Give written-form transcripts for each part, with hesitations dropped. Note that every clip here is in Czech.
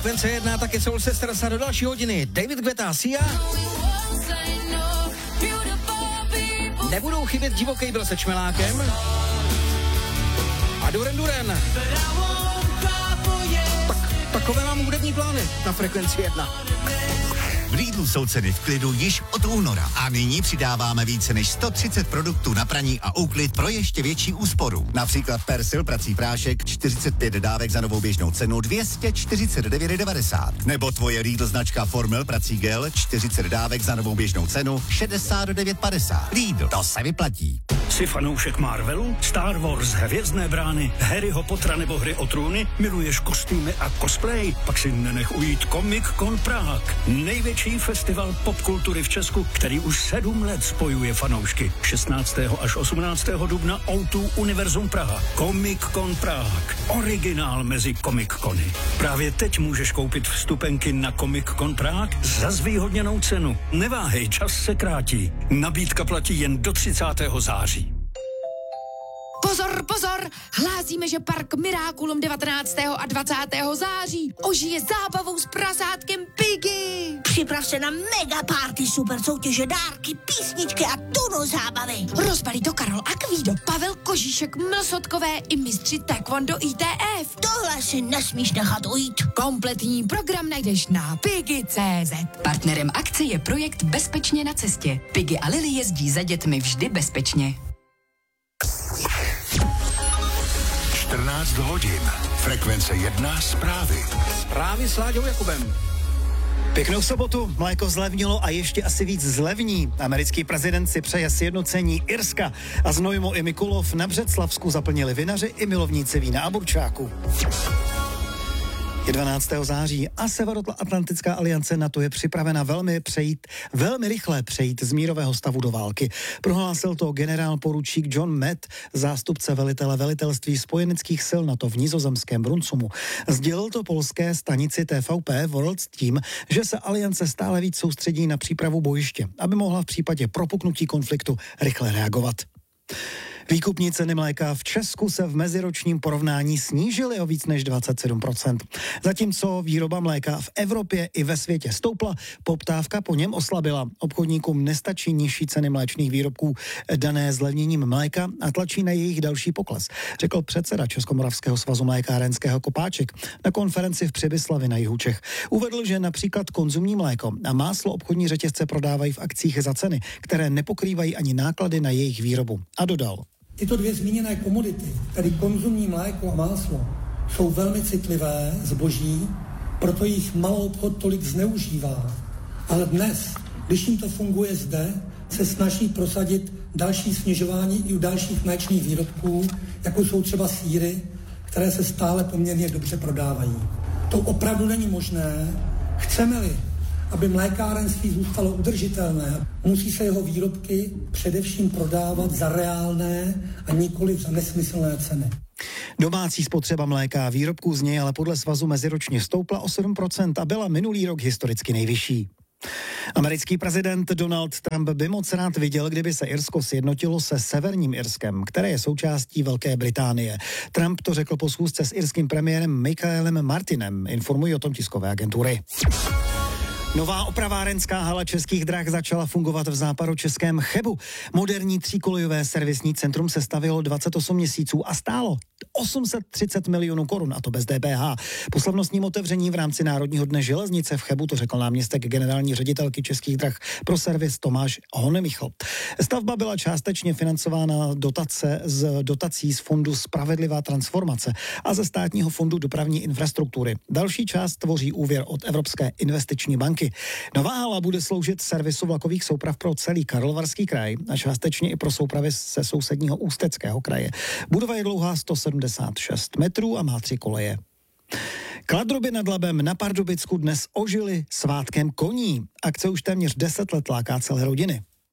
Frekvence 1, taky Soul Sisters a do další hodiny David Guetta, Sia. Nebudou chybět Divoký byl se Čmelákem a Duran Duran. Takové mám hudební plány na Frekvenci 1. V Lidlu jsou ceny v klidu již od února a nyní přidáváme více než 130 produktů na praní a úklid pro ještě větší úsporu. Například Persil prací prášek 45 dávek za novou běžnou cenu 249,90. Nebo tvoje Lidl značka Formel prací gel 40 dávek za novou běžnou cenu 69,50. Lidl, to se vyplatí. Jsi fanoušek Marvelu, Star Wars, Hvězdné brány, Harryho Pottera nebo Hry o trůny? Miluješ kostýmy a cosplay? Pak si nenech ujít Comic Con Prague. Největší festival popkultury v Česku, který už 7 let spojuje fanoušky. 16. až 18. dubna O2 Univerzum Praha. Comic Con Prague. Originál mezi Comic Cony. Právě teď můžeš koupit vstupenky na Comic Con Prague za zvýhodněnou cenu. Neváhej, čas se krátí. Nabídka platí jen do 30. září. Pozor, pozor! Hlásíme, že park Miraculum 19. a 20. září ožije zábavou s prasátkem Piggy. Připrav se na mega party, super soutěže, dárky, písničky a tunu zábavy. Rozbalí to Karol a Kvído, Pavel Kožíšek, Mlsotkové i mistři Taekwondo ITF. Tohle si nesmíš nechat ujít. Kompletní program najdeš na Piggy.cz. Partnerem akce je projekt Bezpečně na cestě. Piggy a Lily jezdí za dětmi vždy bezpečně. 14 hodin. Frekvence 1 zprávy. Zprávy s Láďou Jakubem. Pěknou sobotu, mléko zlevnilo a ještě asi víc zlevní. Americký prezident si přeje sjednocení Irska a Znojmo i Mikulov na Břeclavsku zaplnili vinaři i milovníci vína a burčáku. Je 12. září a Severoatlantická aliance NATO je připravena velmi rychle přejít z mírového stavu do války. Prohlásil to generál poručík John Matt, zástupce velitele velitelství spojeneckých sil NATO v nizozemském Brunsumu. Sdělil to polské stanici TVP World s tím, že se aliance stále víc soustředí na přípravu bojiště, aby mohla v případě propuknutí konfliktu rychle reagovat. Výkupní ceny mléka v Česku se v meziročním porovnání snížily o víc než 27%. Zatímco výroba mléka v Evropě i ve světě stoupla, poptávka po něm oslabila. Obchodníkům nestačí nižší ceny mléčných výrobků dané zlevněním mléka a tlačí na jejich další pokles, řekl předseda Českomoravského svazu mlékárenského Kopáček na konferenci v Přibyslavi na jihu Čech. Uvedl, že například konzumní mléko a máslo obchodní řetězce prodávají v akcích za ceny, které nepokrývají ani náklady na jejich výrobu. A dodal: Tyto dvě zmíněné komodity, tedy konzumní mléko a máslo, jsou velmi citlivé zboží, proto jich maloobchod tolik zneužívá. Ale dnes, když jim to funguje zde, se snaží prosadit další snižování i u dalších mléčných výrobků, jako jsou třeba sýry, které se stále poměrně dobře prodávají. To opravdu není možné. Chceme-li, aby mlékárenství zůstalo udržitelné, musí se jeho výrobky především prodávat za reálné a nikoli za nesmyslné ceny. Domácí spotřeba mléka a výrobků z něj ale podle svazu meziročně stoupla o 7% a byla minulý rok historicky nejvyšší. Americký prezident Donald Trump by moc rád viděl, kdyby se Irsko sjednotilo se Severním Irskem, které je součástí Velké Británie. Trump to řekl po schůzce s irským premiérem Michaelem Martinem, informují o tom tiskové agentury. Nová opravárenská hala Českých drah začala fungovat v západočeském Chebu. Moderní tříkolejové servisní centrum se stavělo 28 měsíců a stálo 830 milionů korun, a to bez DPH. Po slavnostním otevření v rámci Národního dne železnice v Chebu to řekl náměstek generální ředitelky Českých drah pro servis Tomáš Honemichl. Stavba byla částečně financována dotací z fondu Spravedlivá transformace a ze státního fondu dopravní infrastruktury. Další část tvoří úvěr od Evropské investiční banky. Nová hala bude sloužit servisu vlakových souprav pro celý Karlovarský kraj a částečně i pro soupravy ze sousedního Ústeckého kraje. Budova je dlouhá 176 metrů a má 3 koleje. Kladruby nad Labem na Pardubicku dnes ožily svátkem koní. Akce už téměř 10 let láká celé rodiny.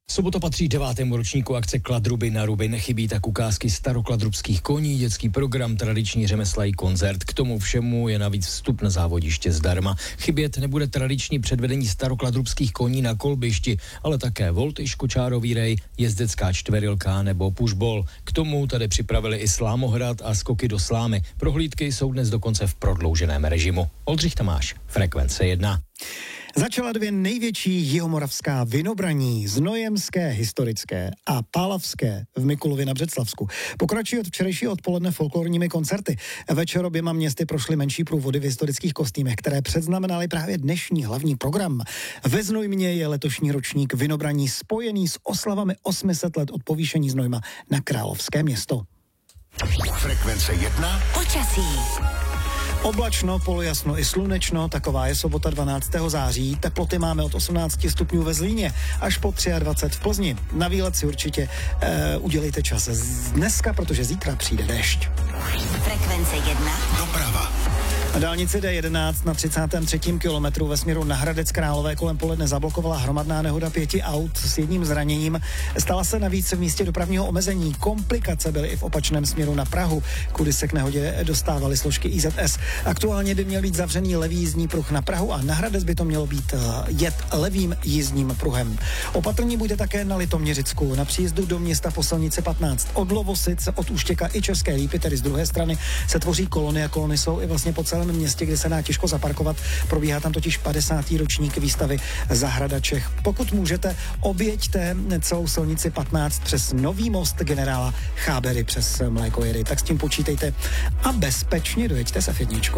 Sobota patří 9. ročníku akce Kladruby na Ruby. Nechybí tak ukázky starokladrubských koní, dětský program, tradiční řemesla i koncert. K tomu všemu je navíc vstup na závodiště zdarma. Chybět nebude tradiční předvedení starokladrubských koní na kolbišti, ale také voltyš, kočárový rej, jezdecká čtverilka nebo pushball. K tomu tady připravili i slámohrad a skoky do slámy. Prohlídky jsou dnes dokonce v prodlouženém režimu. Oldřich Tamáš, Frekvence 1. Začala 2 největší jihomoravská vinobraní, znojemské, historické a pálavské v Mikulově na Břeclavsku. Pokračují od včerejšího odpoledne folklorními koncerty. Večer oběma městy prošly menší průvody v historických kostýmech, které předznamenaly právě dnešní hlavní program. Ve Znojmě je letošní ročník vinobraní spojený s oslavami 800 let od povýšení Znojma na královské město. Frekvence 1. Počasí. Oblačno, polojasno i slunečno, taková je sobota 12. září. Teploty máme od 18 stupňů ve Zlíně až po 23 v Plzni. Na výlet si určitě udělejte čas dneska, protože zítra přijde déšť. Frekvence 1. Doprava. Na dálnici D11 na 33. kilometru ve směru na Hradec Králové kolem poledne zablokovala hromadná nehoda 5 aut s jedním zraněním. Stala se navíc v místě dopravního omezení. Komplikace byly i v opačném směru na Prahu, kudy se k nehodě dostávaly složky IZS. Aktuálně by měl být zavřený levý jízdní pruh na Prahu a na Hradec by to mělo být jet levým jízdním pruhem. Opatrní bude také na Litoměřicku. Na příjezdu do města po silnici 15 od Lovosic, od Úštěka i České Lípy, tedy z druhé strany, se tvoří kolony a kolony jsou i vlastně po celém městě, kde se dá těžko zaparkovat. Probíhá tam totiž 50. ročník výstavy Zahrada Čech. Pokud můžete, objeďte celou silnici 15 přes nový most generála Chábery přes Mlékojedy. Tak s tím počítejte a bezpečně dojeďte se F1.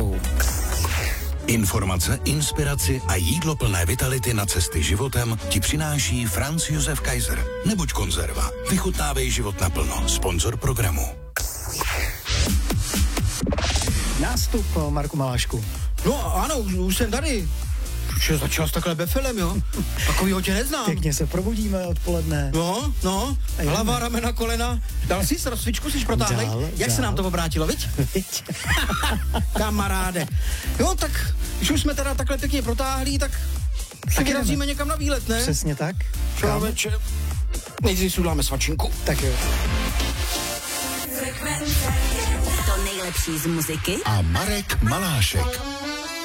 Informace, inspiraci a jídlo plné vitality na cesty životem ti přináší Franz Josef Kaiser. Nebuď konzerva. Vychutnávej život naplno. Sponzor programu. Nástup, Marku Malášku. No ano, už jsem tady. Proč začal s takhle befelem, jo? Takovýho tě neznám. Pěkně se probudíme odpoledne. No, hlava, ramena, kolena. Dal jsi rozcvičku, jsi protáhlej? Jak se nám to obrátilo, viď? Kamaráde. Jo, tak, když už jsme teda takhle pěkně protáhlí, tak si vyrazíme někam na výlet, ne? Přesně tak. Člověče, nejdřív si uděláme svačinku. Tak jo. To nejlepší z muziky A Marek Malášek.